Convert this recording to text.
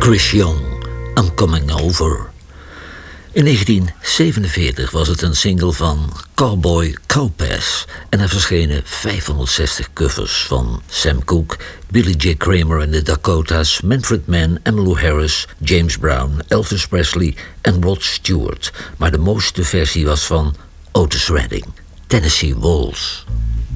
Chris Young, I'm Coming Over. In 1947 was het een single van Cowboy Cow-Pass en er verschenen 560 covers van Sam Cooke, Billy J. Kramer en de Dakotas, Manfred Mann, Emmylou Harris, James Brown, Elvis Presley en Rod Stewart. Maar de mooiste versie was van Otis Redding, Tennessee Waltz.